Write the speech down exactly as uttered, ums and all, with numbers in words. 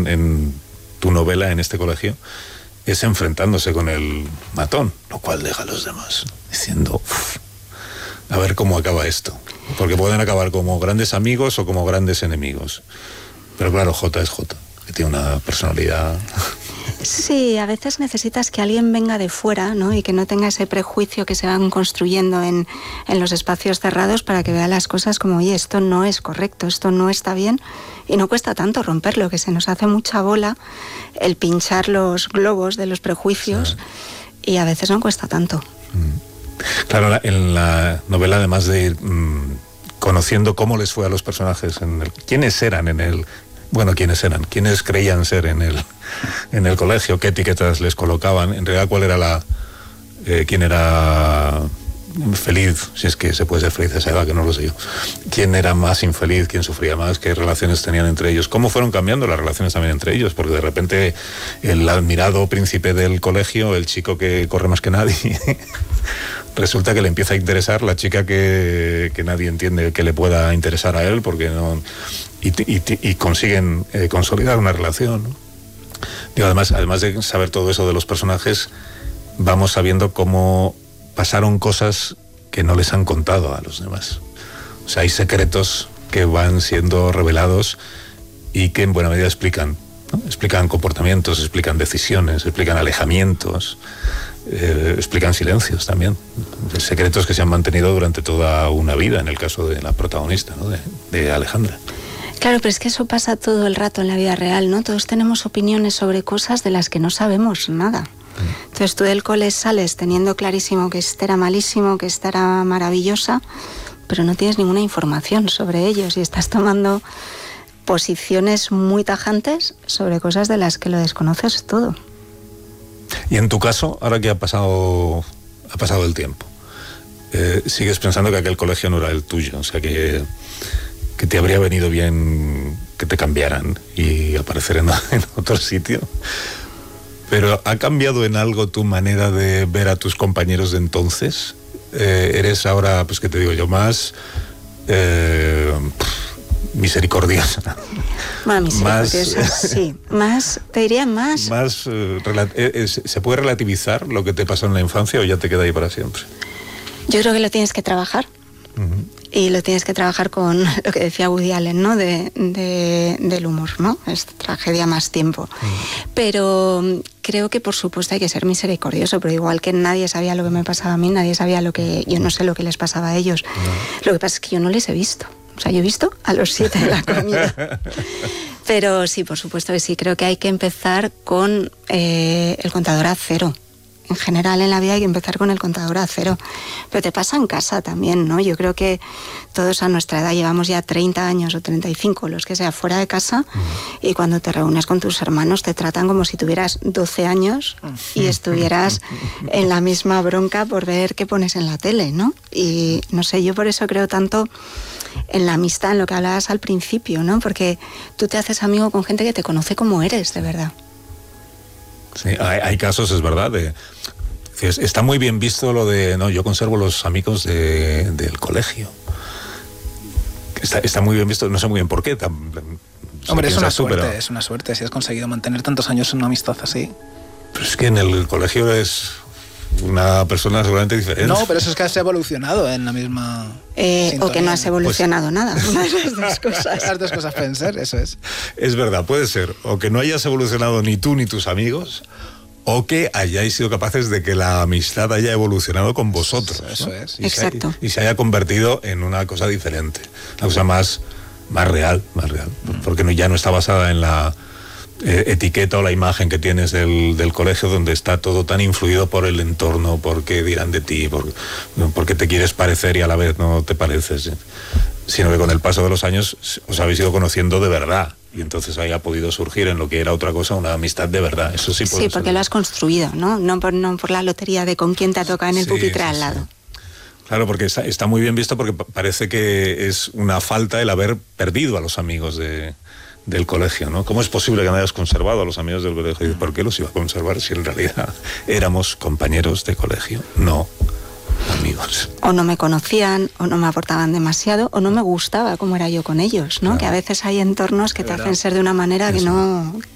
en, en tu novela, en este colegio, es enfrentándose con el matón, lo cual deja a los demás diciendo, uff, a ver cómo acaba esto. Porque pueden acabar como grandes amigos o como grandes enemigos. Pero claro, Jota es Jota, que tiene una personalidad... Sí, a veces necesitas que alguien venga de fuera, ¿no? Y que no tenga ese prejuicio que se van construyendo en, en los espacios cerrados para que vea las cosas como, oye, esto no es correcto, esto no está bien. Y no cuesta tanto romperlo, que se nos hace mucha bola el pinchar los globos de los prejuicios, sí. Y a veces no cuesta tanto. Claro, en la novela, además de ir mmm, conociendo cómo les fue a los personajes, en el, quiénes eran en el... Bueno, quiénes eran, quiénes creían ser en el, en el colegio, qué etiquetas les colocaban, en realidad cuál era la... Eh, quién era feliz, si es que se puede ser feliz a esa edad, que no lo sé yo. Quién era más infeliz, quién sufría más, qué relaciones tenían entre ellos, cómo fueron cambiando las relaciones también entre ellos, porque de repente el admirado príncipe del colegio, el chico que corre más que nadie, resulta que le empieza a interesar la chica que, que nadie entiende que le pueda interesar a él, porque no... Y, y, y consiguen eh, consolidar una relación, ¿no? Digo, además, además de saber todo eso de los personajes, vamos sabiendo cómo pasaron cosas que no les han contado a los demás. O sea, hay secretos que van siendo revelados y que en buena medida explican, ¿no? Explican comportamientos, explican decisiones, explican alejamientos, eh, explican silencios también. Secretos que se han mantenido durante toda una vida, en el caso de la protagonista, ¿no? de, de Alejandra. Claro, pero es que eso pasa todo el rato en la vida real, ¿no? Todos tenemos opiniones sobre cosas de las que no sabemos nada. Entonces tú del cole sales teniendo clarísimo que esta era malísimo, que esta era maravillosa, pero no tienes ninguna información sobre ellos y estás tomando posiciones muy tajantes sobre cosas de las que lo desconoces todo. Y en tu caso, ahora que ha pasado, ha pasado el tiempo, eh, ¿sigues pensando que aquel colegio no era el tuyo? O sea, que... que te habría venido bien que te cambiaran y aparecer en, en otro sitio. Pero ¿ha cambiado en algo tu manera de ver a tus compañeros de entonces? Eh, ¿Eres ahora, pues qué te digo yo, más eh, misericordiosa? Bueno, misericordiosa, más, sí. Más, te diría más... más eh, eh, ¿Se puede relativizar lo que te pasó en la infancia o ya te queda ahí para siempre? Yo creo que lo tienes que trabajar. Uh-huh. Y lo tienes que trabajar con lo que decía Woody Allen, ¿no? De, de, del humor, ¿no? Es tragedia más tiempo. Mm. Pero creo que por supuesto hay que ser misericordioso, pero igual que nadie sabía lo que me pasaba a mí, nadie sabía lo que... Yo no sé lo que les pasaba a ellos. No. Lo que pasa es que yo no les he visto. O sea, yo he visto a los siete de la comida. Pero sí, por supuesto que sí. Creo que hay que empezar con eh, el contador a cero. En general en la vida hay que empezar con el contador a cero, pero te pasa en casa también, ¿no? Yo creo que todos a nuestra edad llevamos ya treinta años o treinta y cinco, los que sea, fuera de casa, y cuando te reúnes con tus hermanos te tratan como si tuvieras doce años y estuvieras en la misma bronca por ver qué pones en la tele, ¿no? Y no sé, yo por eso creo tanto en la amistad, en lo que hablabas al principio, ¿no? Porque tú te haces amigo con gente que te conoce como eres, de verdad. Sí, hay, hay casos, es verdad, de, está muy bien visto lo de, no, yo conservo los amigos de, del colegio. Está, está muy bien visto, no sé muy bien por qué. Tan, Hombre, es una suerte, pero... es una suerte si has conseguido mantener tantos años en una amistad así. Pero es que en el colegio es una persona seguramente diferente. No, pero eso es que has evolucionado en la misma... Eh, o que no has evolucionado pues... nada. Una de las dos cosas. Las dos cosas pueden ser, eso es. Es verdad, puede ser. O que no hayas evolucionado ni tú ni tus amigos, o que hayáis sido capaces de que la amistad haya evolucionado con vosotros. Eso, ¿no? es. Y exacto. Se, y se haya convertido en una cosa diferente. Una cosa más, más real, más real. Mm. Porque no, ya no está basada en la... Eh, etiqueta o la imagen que tienes del, del colegio, donde está todo tan influido por el entorno, por qué dirán de ti, por, porque te quieres parecer y a la vez no te pareces, sino que con el paso de los años os habéis ido conociendo de verdad y entonces ahí ha podido surgir en lo que era otra cosa una amistad de verdad. Eso sí puede Sí, porque ser. Lo has construido, ¿no? No por, no por la lotería de con quién te ha tocado en el sí, pupitre sí, al lado. Sí. Claro, porque está, está muy bien visto, porque parece que es una falta el haber perdido a los amigos de... del colegio, ¿no? ¿Cómo es posible que no hayas conservado a los amigos del colegio? ¿Por qué los iba a conservar si en realidad éramos compañeros de colegio? No, amigos. O no me conocían, o no me aportaban demasiado, o no me gustaba cómo era yo con ellos, ¿no? Claro. Que a veces hay entornos que te hacen ser de una manera Eso. que no